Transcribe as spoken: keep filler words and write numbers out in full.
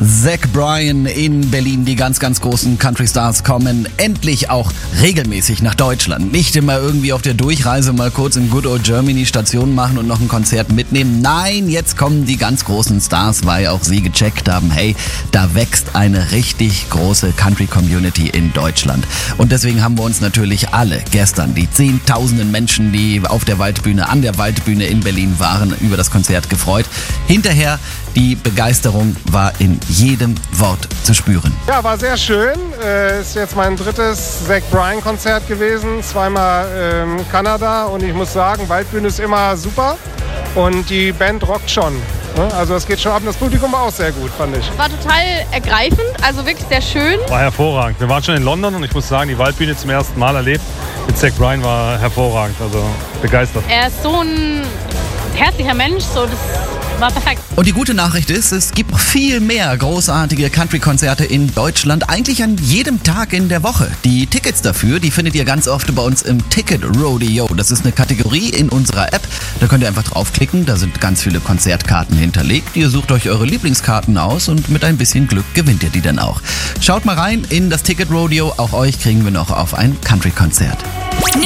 Zach Bryan in Berlin. Die ganz, ganz großen Country Stars kommen endlich auch regelmäßig nach Deutschland. Nicht immer irgendwie auf der Durchreise mal kurz in Good Old Germany Station machen und noch ein Konzert mitnehmen. Nein, jetzt kommen die ganz großen Stars, weil auch sie gecheckt haben, hey, da wächst eine richtig große Country-Community in Deutschland. Und deswegen haben wir uns natürlich alle gestern, die zehntausenden Menschen, die auf der Waldbühne, an der Waldbühne in Berlin waren, über das Konzert gefreut. Hinterher, die Begeisterung war in jedem Wort zu spüren. Ja, war sehr schön. Äh, ist jetzt mein drittes Zach Bryan Konzert gewesen, zweimal ähm, Kanada, und ich muss sagen, Waldbühne ist immer super und die Band rockt schon. Ne? Also es geht schon ab, und das Publikum war auch sehr gut, fand ich. War total ergreifend, also wirklich sehr schön. War hervorragend. Wir waren schon in London und ich muss sagen, die Waldbühne zum ersten Mal erlebt mit Zach Bryan war hervorragend, also begeistert. Er ist so ein herzlicher Mensch, so das war perfekt. Und die gute Nachricht ist, es gibt viel mehr großartige Country-Konzerte in Deutschland, eigentlich an jedem Tag in der Woche. Die Tickets dafür, die findet ihr ganz oft bei uns im Ticket Rodeo. Das ist eine Kategorie in unserer App. Da könnt ihr einfach draufklicken, da sind ganz viele Konzertkarten hinterlegt. Ihr sucht euch eure Lieblingskarten aus und mit ein bisschen Glück gewinnt ihr die dann auch. Schaut mal rein in das Ticket Rodeo, auch euch kriegen wir noch auf ein Country-Konzert.